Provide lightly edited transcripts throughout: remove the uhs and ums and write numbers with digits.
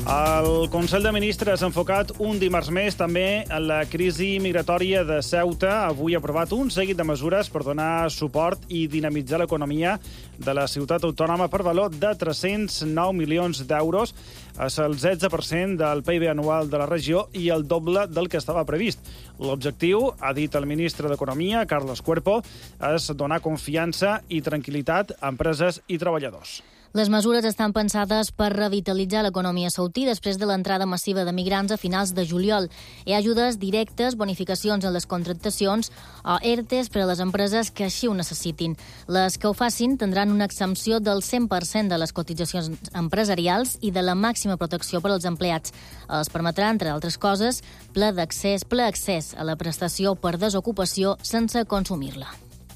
El Consell de Ministres ha enfocat un dimarts més també en la crisi migratòria de Ceuta. Avui ha aprovat un seguit de mesures per donar suport i dinamitzar l'economia de la ciutat autònoma per valor de 309 milions d'euros. És el 16% del PIB anual de la regió i el doble del que estava previst. L'objectiu, ha dit el ministre d'Economia, Carlos Cuerpo, és donar confiança i tranquil·litat a empreses i treballadors. Les mesures estan pensades per revitalitzar l'economia sautí després de l'entrada massiva de migrants a finals de juliol. Hi ha ajudes directes, bonificacions en les contractacions o ERTEs per a les empreses que així ho necessitin. Les que ho facin tindran una exempció del 100% de les cotitzacions empresarials i de la màxima protecció per als empleats. Els permetrà, entre altres coses, ple accés a la prestació per desocupació sense consumir-la.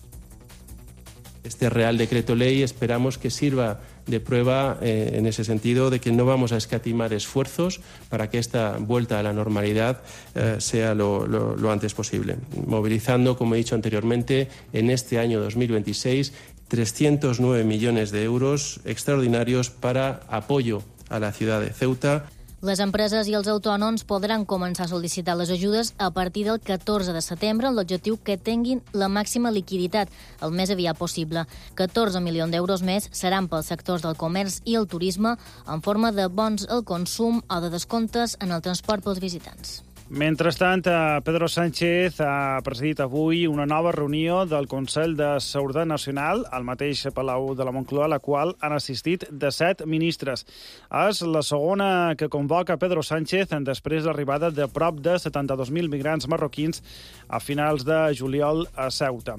Este Real Decreto Ley esperamos que sirva de prueba en ese sentido de que no vamos a escatimar esfuerzos para que esta vuelta a la normalidad sea lo antes posible. Movilizando, como he dicho anteriormente, en este año 2026 309 millones de euros extraordinarios para apoyo a la ciudad de Ceuta. Les empreses i els autònoms podran començar a sol·licitar les ajudes a partir del 14 de setembre amb l'objectiu que tinguin la màxima liquiditat el més aviat possible. 14 milions d'euros més seran pels sectors del comerç i el turisme en forma de bons al consum o de descomptes en el transport pels visitants. Mentrestant, Pedro Sánchez ha presidit avui una nova reunió del Consell de Seguretat Nacional al mateix Palau de la Moncloa, a la qual han assistit 17 ministres. És la segona que convoca Pedro Sánchez després de l'arribada de prop de 72.000 migrants marroquins a finals de juliol a Ceuta.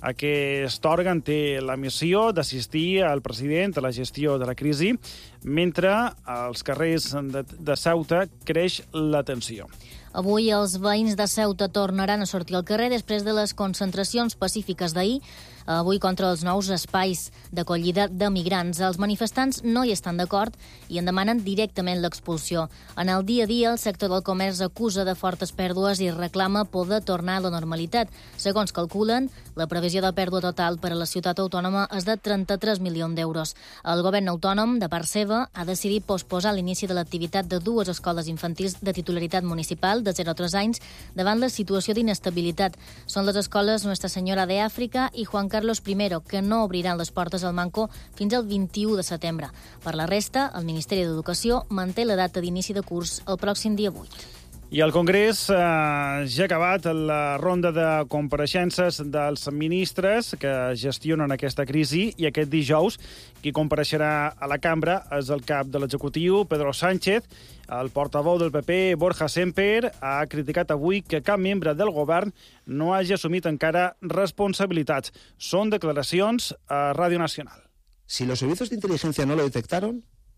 Aquest òrgan té la missió d'assistir al president a la gestió de la crisi, mentre als carrers de Ceuta creix la tensió. Avui els veïns de Ceuta tornaran a sortir al carrer després de les concentracions pacífiques d'ahir, avui contra els nous espais d'acollida de migrants. Els manifestants no hi estan d'acord i en demanen directament l'expulsió. En el dia a dia, el sector del comerç acusa de fortes pèrdues i reclama poder tornar a la normalitat. Segons calculen, la previsió de pèrdua total per a la ciutat autònoma és de 33 milions d'euros. El govern autònom, de part seva, ha decidit posposar l'inici de l'activitat de dues escoles infantils de titularitat municipal de 0 a 3 anys davant la situació d'inestabilitat. Són les escoles Nuestra Senyora de Àfrica i Juan Carlos I, que no obriran les portes al Manco fins al 21 de setembre. Per la resta, el Ministeri d'Educació manté la data d'inici de curs el pròxim dia 8. I el Congrés ja ha acabat la ronda de compareixences dels ministres que gestionen aquesta crisi i aquest dijous qui compareixerà a la cambra és el cap de l'executiu, Pedro Sánchez. El portaveu del PP, Borja Semper, ha criticat avui que cap membre del govern no hagi assumit encara responsabilitats. Són declaracions a Ràdio Nacional. Si los servicios de inteligencia no lo detectaron,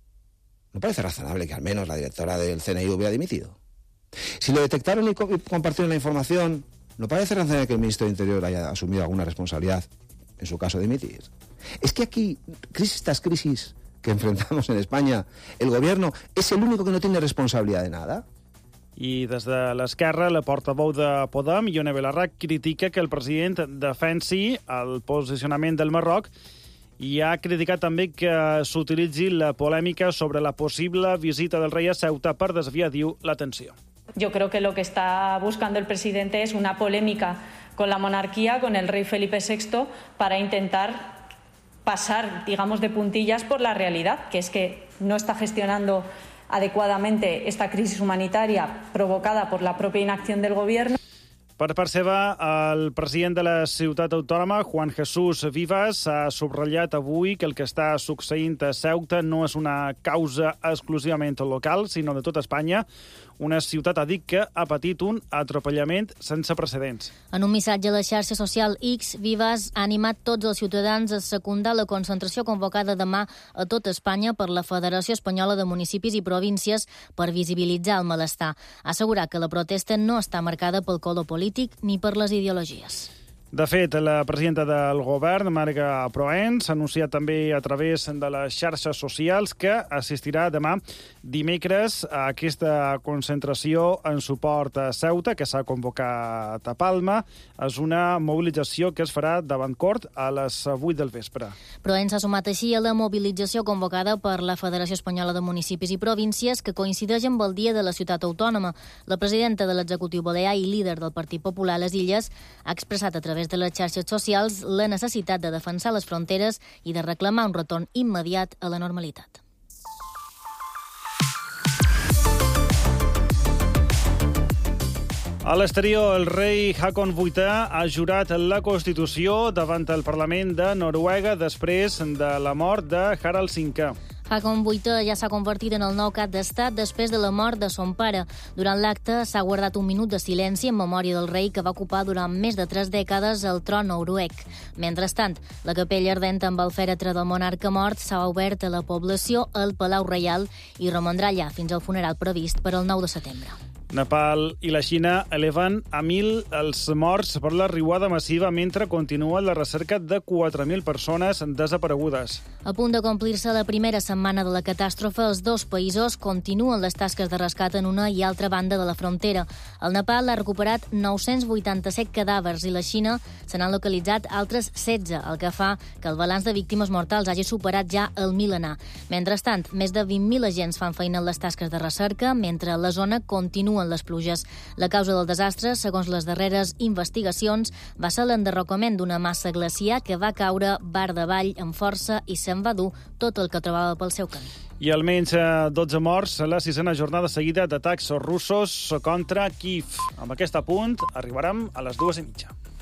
¿no parece razonable que al menos la directora del CNI hubiera dimitido? Si lo detectaron y compartieron la información, ¿no parece razonable que el ministro de Interior haya asumido alguna responsabilidad, en su caso dimitir? Es que aquí, estas crisis que enfrentamos en España, el gobierno es el único que no tiene responsabilidad de nada. I des de l'esquerra, la portaveu de Podem, Ione Belarra, critica que el president defensi el posicionament del Marroc i ha criticat també que s'utilitzi la polèmica sobre la possible visita del rei a Ceuta per desviar, diu, l'atenció. Yo creo que lo que está buscando el presidente es una polémica con la monarquía, con el rey Felipe VI, para intentar pasar, digamos, de puntillas por la realidad, que es que no está gestionando adecuadamente esta crisis humanitaria provocada por la propia inacción del gobierno. Per part seva, el president de la ciutat autònoma, Juan Jesús Vivas, ha subratllat avui que el que està succeint a Ceuta no és una causa exclusivament local, sinó de tota Espanya. Una ciutat, ha dit, que ha patit un atropellament sense precedents. En un missatge a la xarxa social X, Vivas ha animat tots els ciutadans a secundar la concentració convocada demà a tot Espanya per la Federació Espanyola de Municipis i Províncies per visibilitzar el malestar. Ha assegurat que la protesta no està marcada pel color polític ni per les ideologies. De fet, la presidenta del govern, Marga Proens, ha anunciat també a través de les xarxes socials que assistirà demà dimecres a aquesta concentració en suport a Ceuta, que s'ha convocat a Palma. És una mobilització que es farà davant Cort a les 8 del vespre. Proens s'ha sumat així a la mobilització convocada per la Federació Espanyola de Municipis i Províncies, que coincideix amb el Dia de la Ciutat Autònoma. La presidenta de l'executiu balear i líder del Partit Popular a les Illes ha expressat a través de les xarxes socials la necessitat de defensar les fronteres i de reclamar un retorn immediat a la normalitat. A l'exterior, el rei Håkon VIII ha jurat la Constitució davant el Parlament de Noruega després de la mort de Harald V. Håkon VIII ja s'ha convertit en el nou cap d'estat després de la mort de son pare. Durant l'acte s'ha guardat un minut de silenci en memòria del rei que va ocupar durant més de 3 dècades el tron noruec. Mentrestant, la capella ardent amb el fèretre del monarca mort s'ha obert a la població al Palau Reial i romandrà allà fins al funeral previst per al 9 de setembre. Nepal i la Xina eleven a 1.000 els morts per la riuada massiva mentre continua la recerca de 4.000 persones desaparegudes. A punt de complir-se la primera setmana de la catàstrofe, els dos països continuen les tasques de rescat en una i altra banda de la frontera. El Nepal ha recuperat 987 cadàvers i la Xina se n'han localitzat altres 16, el que fa que el balanç de víctimes mortals hagi superat ja el mil·lenar. Mentrestant, més de 20.000 agents fan feina en les tasques de recerca, mentre a la zona continuen les pluges. La causa del desastre, segons les darreres investigacions, va ser l'enderrocament d'una massa glaciar que va caure bar davall amb força i se'n va dur tot el que trobava pel seu camí. I almenys 12 morts a la 6a jornada seguida d'atacs russos contra Kyiv. Amb aquest apunt arribarem a les 2:30.